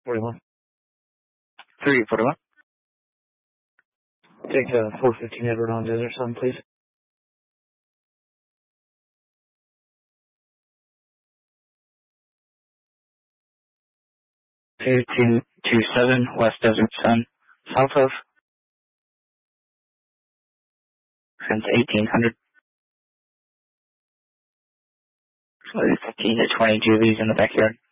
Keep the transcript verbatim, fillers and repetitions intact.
forty-one. three forty-one. Take uh, four fifteen Edward on Desert Sun, please. two two two seven West Desert Sun, south of. Since eighteen hundred. fifteen to twenty G Vs in the backyard.